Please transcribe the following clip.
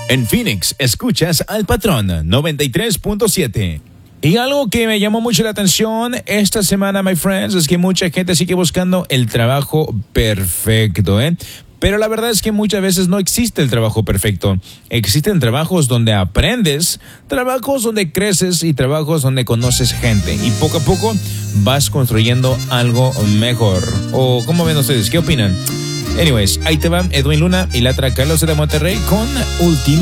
En Phoenix, escuchas al Patrón 93.7. Y algo que me llamó mucho la atención esta semana, my friends, es que mucha gente sigue buscando el trabajo perfecto, ¿eh? Pero la verdad es que muchas veces no existe el trabajo perfecto. Existen trabajos donde aprendes, trabajos donde creces y trabajos donde conoces gente. Y poco a poco vas construyendo algo mejor. ¿O cómo ven ustedes? ¿Qué opinan? Anyways, ahí te va Edwin Luna y la otra Carlos de Monterrey con Última.